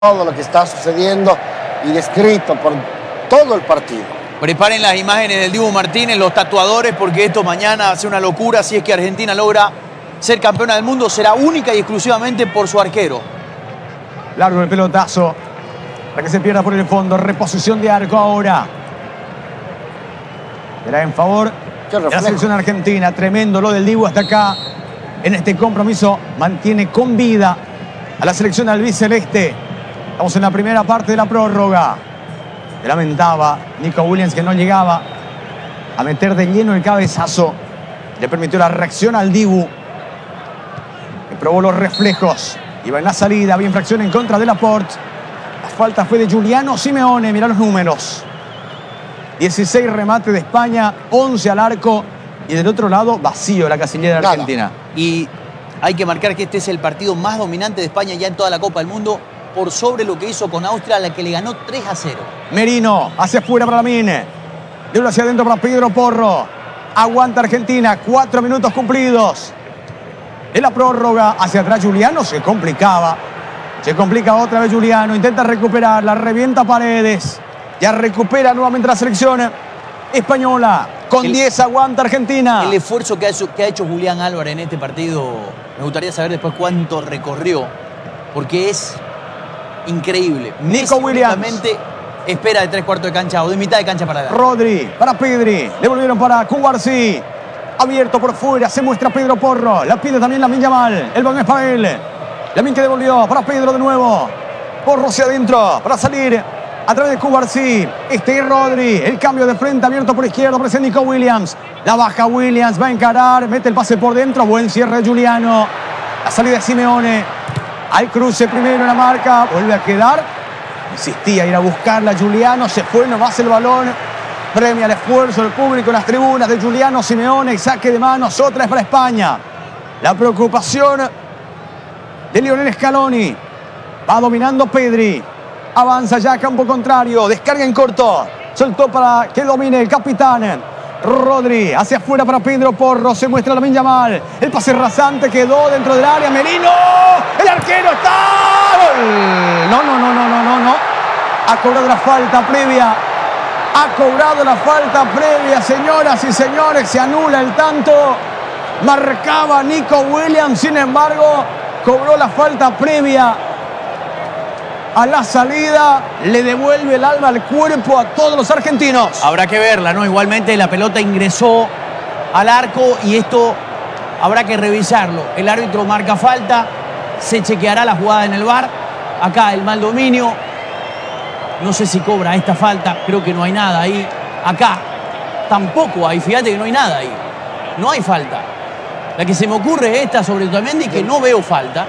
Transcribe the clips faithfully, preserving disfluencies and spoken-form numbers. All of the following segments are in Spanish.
todo lo que está sucediendo y descrito por todo el partido. Preparen las imágenes del Dibu Martínez, los tatuadores, porque esto mañana va a ser una locura. Si es que Argentina logra ser campeona del mundo, será única y exclusivamente por su arquero. Largo el pelotazo para que se pierda por el fondo. Reposición de arco ahora. Será en favor de la selección argentina. Tremendo lo del Dibu hasta acá. En este compromiso mantiene con vida a la selección albiceleste. Estamos en la primera parte de la prórroga. Se lamentaba Nico Williams que no llegaba a meter de lleno el cabezazo. Le permitió la reacción al Dibu, que probó los reflejos. Iba en la salida, había infracción en contra de Laporte. La falta fue de Giuliano Simeone. Mirá los números. dieciséis remates de España, once al arco. Y del otro lado, vacío la casillera de Argentina. Y hay que marcar que este es el partido más dominante de España ya en toda la Copa del Mundo, por sobre lo que hizo con Austria, a la que le ganó tres a cero. Merino, hacia afuera para Lamine. De uno hacia adentro para Pedro Porro. Aguanta Argentina, cuatro minutos cumplidos. En la prórroga, hacia atrás Giuliano, se complicaba. Se complica otra vez Giuliano, intenta recuperarla, revienta Paredes. Ya recupera nuevamente la selección española. Con el, diez aguanta Argentina. El esfuerzo que ha, hecho, que ha hecho Julián Álvarez en este partido, me gustaría saber después cuánto recorrió, porque es increíble. Nico Williams espera de tres cuartos de cancha o de mitad de cancha para dar. Rodri, para Pedri, le volvieron para Cubarsí. Abierto por fuera, se muestra Pedro Porro. La pide también Lamine Yamal. El balón es para él. Lamine que devolvió para Pedro de nuevo. Porro hacia adentro para salir a través de Cubarsí. Este es Rodri. El cambio de frente abierto por izquierda. Aparece Nico Williams. La baja Williams. Va a encarar. Mete el pase por dentro. Buen cierre de Giuliano. La salida de Simeone. Al cruce primero en la marca. Vuelve a quedar. Insistía ir a buscarla Giuliano. Se fue nomás el balón. Premia el esfuerzo del público en las tribunas de Giuliano Simeone. Saque de manos. Otra es para España. La preocupación de Lionel Scaloni. Va dominando Pedri. Avanza ya a campo contrario. Descarga en corto. Soltó para que domine el capitán. Rodri hacia afuera para Pedro Porro. Se muestra Lamine Yamal. El pase rasante quedó dentro del área. Merino. El arquero está. ¡Gol! No, no, no, no, no, no, no. Ha cobrado la falta previa. Ha cobrado la falta previa, señoras y señores. Se anula el tanto. Marcaba Nico Williams. Sin embargo, cobró la falta previa. A la salida, le devuelve el alma al cuerpo a todos los argentinos. Habrá que verla, ¿no? Igualmente la pelota ingresó al arco y esto habrá que revisarlo. El árbitro marca falta, se chequeará la jugada en el V A R. Acá el mal dominio. No sé si cobra esta falta, creo que no hay nada ahí. Acá tampoco hay, fíjate que no hay nada ahí. No hay falta. La que se me ocurre es esta sobre Otamendi, que no veo falta.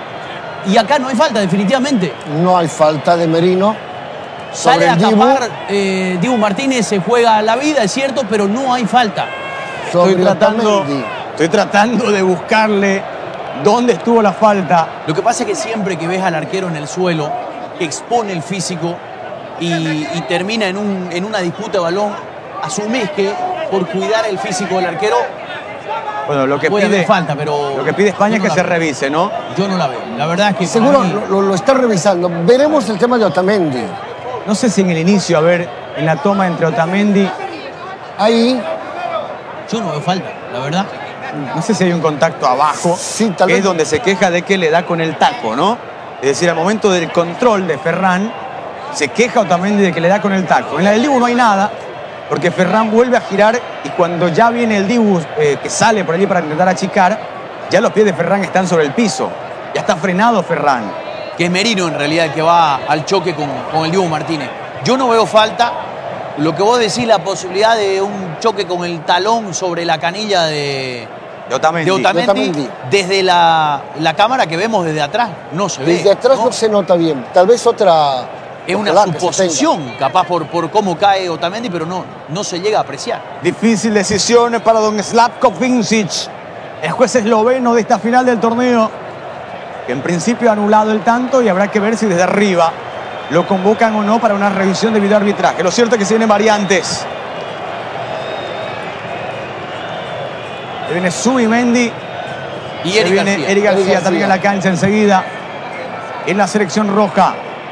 Y acá no hay falta, definitivamente. No hay falta de Merino. Sale a tapar, eh, Dibu Martínez se juega la vida, es cierto, pero no hay falta. Estoy tratando, estoy tratando de buscarle dónde estuvo la falta. Lo que pasa es que siempre que ves al arquero en el suelo, expone el físico y, y termina en, un, en una disputa de balón, asumís que por cuidar el físico del arquero, bueno, lo que pide falta, pero lo que pide España es que se revise, ¿no? Yo no la veo. La verdad es que seguro mí... lo, lo está revisando. Veremos el tema de Otamendi. No sé si en el inicio, a ver, en la toma entre Otamendi. Ahí. Yo no veo falta, la verdad. No sé si hay un contacto abajo. Sí, tal que vez. Es donde se queja de que le da con el taco, ¿no? Es decir, al momento del control de Ferran, se queja Otamendi de que le da con el taco. En la del Dibu no hay nada, porque Ferran vuelve a girar y cuando ya viene el Dibu eh, que sale por allí para intentar achicar, ya los pies de Ferran están sobre el piso. Ya está frenado Ferran. Que es Merino en realidad el que va al choque con, con el Dibu Martínez. Yo no veo falta. Lo que vos decís, la posibilidad de un choque con el talón sobre la canilla de, de Otamendi, de Otamendi, de Otamendi. Desde la, la cámara que vemos desde atrás, no se ve. Desde atrás no, no se nota bien. Tal vez otra... Es una suposición, capaz por, por cómo cae Otamendi, pero no, no se llega a apreciar. Difícil decisión para don Slavko Vincic, el juez esloveno de esta final del torneo, que en principio ha anulado el tanto y habrá que ver si desde arriba lo convocan o no para una revisión de videoarbitraje. Lo cierto es que se vienen variantes. Se viene Zubimendi y se viene Eric García, García también en la cancha enseguida en la selección roja.